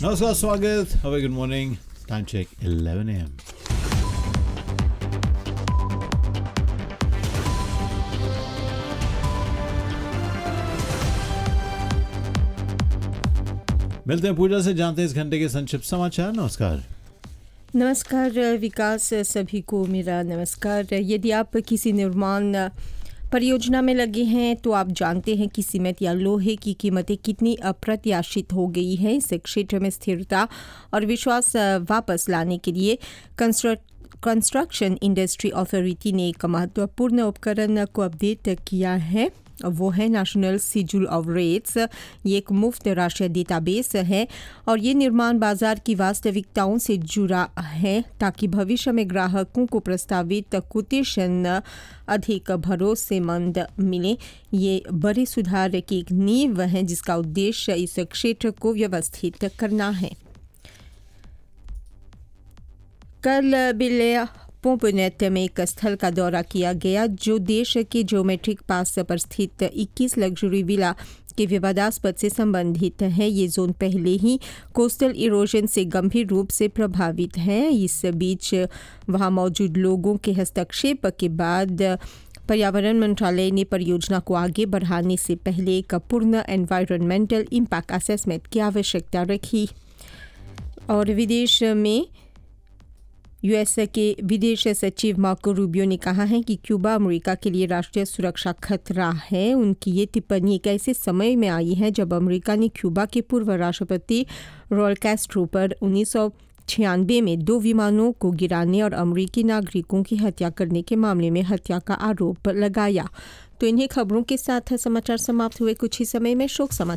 नमस्कार, स्वागत, हवे good morning, time check 11 AM। मिलते हैं पूजा से, जानते हैं इस घंटे के संक्षिप्त समाचार। नमस्कार। नमस्कार विकास, सभी को मेरा नमस्कार। यदि आप किसी निर्माण परियोजना में लगे हैं तो आप जानते हैं कि सीमेंट या लोहे की कीमतें कितनी अप्रत्याशित हो गई हैं। इस क्षेत्र में स्थिरता और विश्वास वापस लाने के लिए कंस्ट्रक्शन इंडस्ट्री अथॉरिटी ने एक महत्वपूर्ण उपकरण को अपडेट किया है। वो है नेशनल शेड्यूल ऑफ रेट्स। ये एक मुफ्त राष्ट्रीय डेटाबेस है और ये निर्माण बाजार की वास्तविकताओं से जुड़ा है ताकि भविष्य में ग्राहकों को प्रस्तावित कोटेशन अधिक भरोसेमंद मिले। ये बड़े सुधार की एक नींव है जिसका उद्देश्य इस क्षेत्र को व्यवस्थित करना है। कल बिले पोम्पोनेट में एक स्थल का दौरा किया गया जो देश के ज्योमेट्रिक पास पर स्थित 21 लग्जरी विला के विवादास्पद से संबंधित है। ये जोन पहले ही कोस्टल इरोजन से गंभीर रूप से प्रभावित है। इस बीच वहां मौजूद लोगों के हस्तक्षेप के बाद पर्यावरण मंत्रालय ने परियोजना को आगे बढ़ाने से पहले एक पूर्ण एनवायरमेंटल इम्पैक्ट असेसमेंट की आवश्यकता रखी। और विदेश में यूएस के विदेश सचिव मार्को रूबियो ने कहा है कि क्यूबा अमेरिका के लिए राष्ट्रीय सुरक्षा खतरा है। उनकी ये टिप्पणी एक ऐसे समय में आई है जब अमेरिका ने क्यूबा के पूर्व राष्ट्रपति राउल कैस्ट्रो पर 1996 में 2 विमानों को गिराने और अमेरिकी नागरिकों की हत्या करने के मामले में हत्या का आरोप लगाया। तो इन्हीं खबरों के साथ समाचार समाप्त हुए। कुछ ही समय में शोक समाचार।